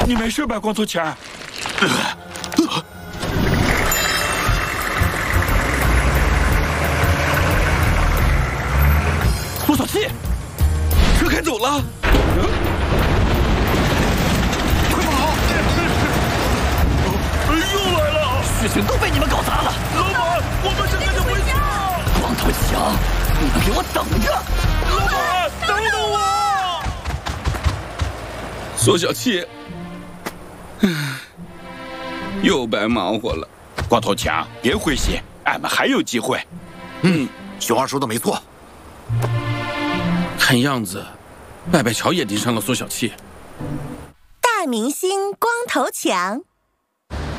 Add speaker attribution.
Speaker 1: 你没事吧，光头强？苏小气，车开走了。
Speaker 2: 快跑！
Speaker 1: 又来了！
Speaker 3: 事情都被你们搞砸了。
Speaker 1: 老板，我们现在就回家。
Speaker 3: 光头强，你们给我等着！
Speaker 1: 老板，等等我！苏小气，又白忙活了。光头强，别灰心，俺们还有机会。
Speaker 2: 熊二说的没错。
Speaker 1: 看样子，拜拜桥也盯上了苏小气。
Speaker 4: 大明星光头强。